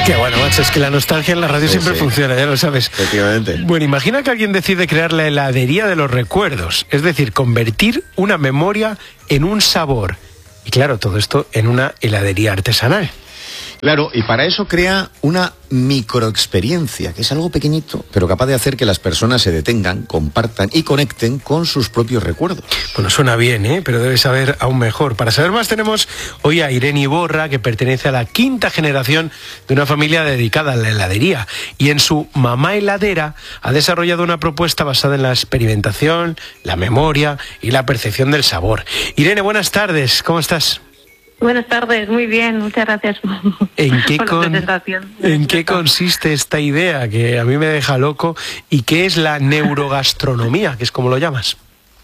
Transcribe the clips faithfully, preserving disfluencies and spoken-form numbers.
Qué bueno, macho, es que la nostalgia en la radio sí, siempre sí. funciona, ya lo sabes. Efectivamente. Bueno, imagina que alguien decide crear la heladería de los recuerdos, es decir, convertir una memoria en un sabor. Y claro, todo esto en una heladería artesanal. Claro, y para eso crea una microexperiencia, que es algo pequeñito, pero capaz de hacer que las personas se detengan, compartan y conecten con sus propios recuerdos. Bueno, suena bien, ¿eh? Pero debe saber aún mejor. Para saber más tenemos hoy a Irene Iborra, que pertenece a la quinta generación de una familia dedicada a la heladería. Y en su Mamá Heladera ha desarrollado una propuesta basada en la experimentación, la memoria y la percepción del sabor. Irene, buenas tardes, ¿cómo estás? Buenas tardes, muy bien, muchas gracias ¿En qué, por con, la presentación. ¿En qué consiste esta idea que a mí me deja loco y qué es la neurogastronomía, que es como lo llamas?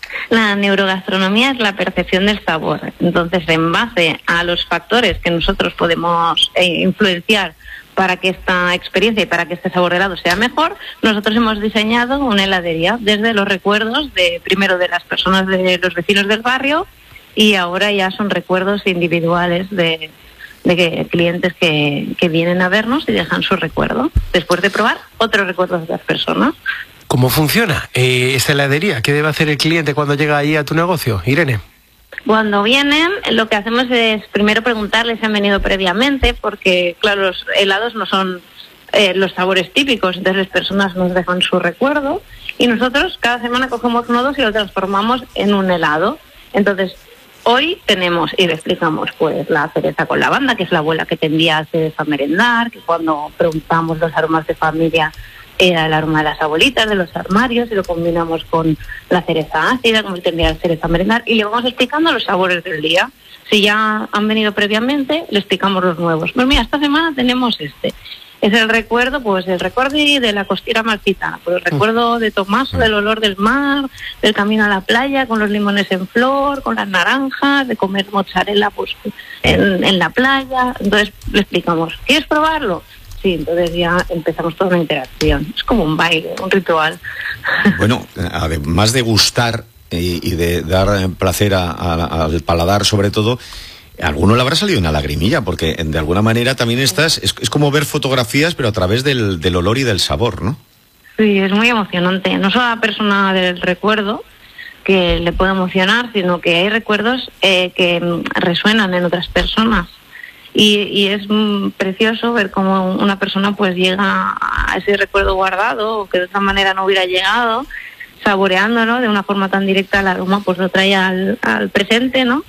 La neurogastronomía es la percepción del sabor. Entonces, en base a los factores que nosotros podemos eh, influenciar para que esta experiencia y para que este sabor de helado sea mejor, nosotros hemos diseñado una heladería desde los recuerdos de primero de las personas, de los vecinos del barrio, y ahora ya son recuerdos individuales de, de que, clientes que, que vienen a vernos y dejan su recuerdo, después de probar otros recuerdos de las personas. ¿Cómo funciona eh, esta heladería? ¿Qué debe hacer el cliente cuando llega ahí a tu negocio, Irene? Cuando vienen, lo que hacemos es primero preguntarles si han venido previamente, porque claro, los helados no son eh, los sabores típicos, entonces las personas nos dejan su recuerdo y nosotros cada semana cogemos uno o dos y lo transformamos en un helado. Entonces, hoy tenemos, y le explicamos, pues la cereza con lavanda, que es la abuela que tendía a cereza a merendar, que cuando preguntamos los aromas de familia era el aroma de las abuelitas, de los armarios, y lo combinamos con la cereza ácida, como tendría la cereza a merendar, y le vamos explicando los sabores del día. Si ya han venido previamente, le explicamos los nuevos. Pues mira, esta semana tenemos este. Es el recuerdo, pues el recuerdo de la costera malfitana, pues el recuerdo de Tomás, del olor del mar, del camino a la playa, con los limones en flor, con las naranjas, de comer mozzarella pues en, en la playa. Entonces le explicamos, ¿quieres probarlo? Sí, entonces ya empezamos toda una interacción. Es como un baile, un ritual. Bueno, además de gustar y, y de dar placer a, a, al paladar sobre todo, a alguno le habrá salido una lagrimilla, porque de alguna manera también estás, es, es como ver fotografías, pero a través del, del olor y del sabor, ¿no? Sí, es muy emocionante. No solo a la persona del recuerdo que le puede emocionar, sino que hay recuerdos eh, que resuenan en otras personas. Y, y es mm, precioso ver cómo una persona pues llega a ese recuerdo guardado, o que de otra manera no hubiera llegado, saboreándolo de una forma tan directa, el aroma pues lo trae al, al presente, ¿no?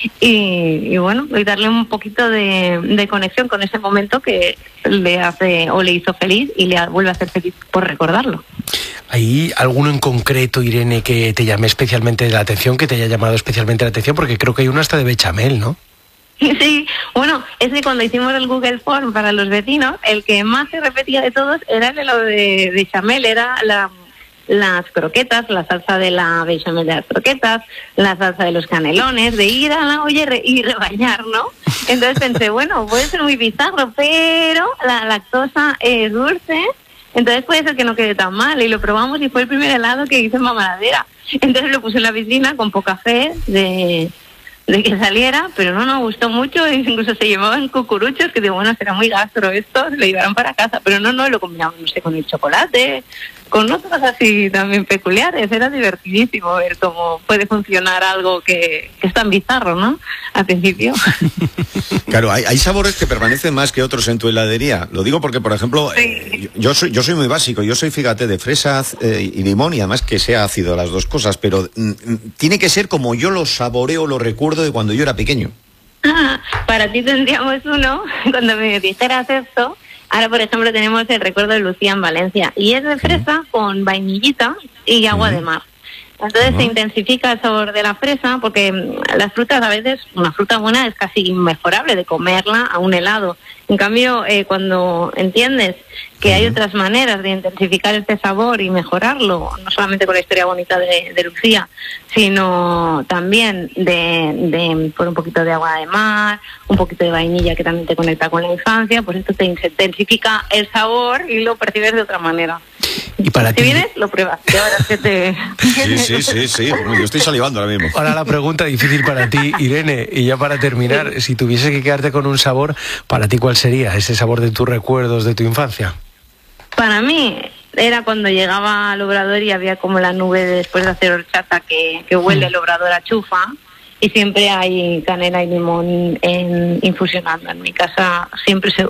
Y, y bueno, y darle un poquito de, de conexión con ese momento que le hace o le hizo feliz y le vuelve a hacer feliz por recordarlo. ¿Hay alguno en concreto, Irene, que te llame especialmente la atención, que te haya llamado especialmente la atención? Porque creo que hay uno hasta de bechamel, ¿no? Sí, bueno, es que cuando hicimos el Google Form para los vecinos, el que más se repetía de todos era el helado de bechamel, era la... las croquetas, la salsa de la bechamel de las croquetas, la salsa de los canelones, de ir a la olla y, re, y rebañar, ¿no? Entonces pensé, bueno, puede ser muy bizarro, pero la lactosa es dulce, entonces puede ser que no quede tan mal, y lo probamos y fue el primer helado que hice en Mamá Heladera. Entonces lo puse en la piscina con poca fe de... de que saliera, pero no nos gustó mucho, incluso se llevaban cucuruchos, que digo, bueno, será muy gastro esto, se lo llevaron para casa, pero no, no, lo combinamos, no sé, con el chocolate, con otras así también peculiares. Era divertidísimo ver cómo puede funcionar algo que, que es tan bizarro, ¿no? Al principio. Claro, hay, hay sabores que permanecen más que otros en tu heladería. Lo digo porque, por ejemplo, sí. eh, yo soy yo soy muy básico. Yo soy, fíjate, de fresa eh, y limón, y además que sea ácido las dos cosas, pero mm, tiene que ser como yo lo saboreo, lo recuerdo de cuando yo era pequeño. Ah, para ti tendríamos uno, cuando me dijeras esto. Ahora, por ejemplo, tenemos el recuerdo de Lucía en Valencia, y es de fresa con vainillita y agua de mar. Entonces uh-huh. se intensifica el sabor de la fresa, porque las frutas a veces, una fruta buena es casi inmejorable de comerla a un helado. En cambio, eh, cuando entiendes que hay otras maneras de intensificar este sabor y mejorarlo, no solamente con la historia bonita de, de Lucía, sino también de, de por un poquito de agua de mar, un poquito de vainilla que también te conecta con la infancia, pues esto te intensifica el sabor y lo percibes de otra manera. Y para si ti... vienes, lo pruebas. Y ahora que te... Sí, sí, sí, sí. Yo estoy salivando ahora mismo. Ahora la pregunta difícil para ti, Irene, y ya para terminar, sí. si tuviese que quedarte con un sabor, ¿para ti cuál sería ese sabor de tus recuerdos de tu infancia? Para mí era cuando llegaba al obrador y había como la nube de, después de hacer horchata que, que huele el obrador a chufa, y siempre hay canela y limón en, infusionando. En mi casa siempre se